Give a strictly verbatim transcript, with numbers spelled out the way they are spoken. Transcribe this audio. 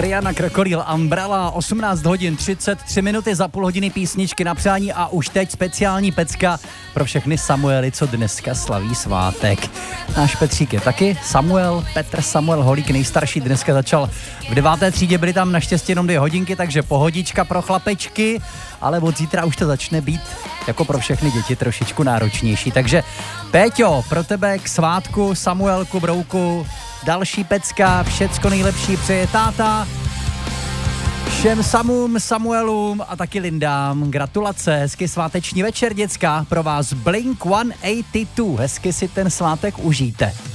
Rihanna, Krokodýl, Umbrella, osmnáct hodin třicet tři minuty, za půl hodiny písničky na přání a už teď speciální pecka pro všechny Samuely, co dneska slaví svátek. Náš Petřík je taky Samuel, Petr Samuel Holík, nejstarší, dneska začal v deváté třídě, byly tam naštěstí jenom dvě hodinky, takže pohodička pro chlapečky, ale od zítra už to začne být jako pro všechny děti trošičku náročnější. Takže Péťo, pro tebe k svátku, Samuelku, Brouku, další pecka, všecko nejlepší přeje táta. Všem Samům, Samuelům a taky Lindám gratulace, hezky sváteční večer, děcka, pro vás Blink sto osmdesát dva, hezky si ten svátek užijte.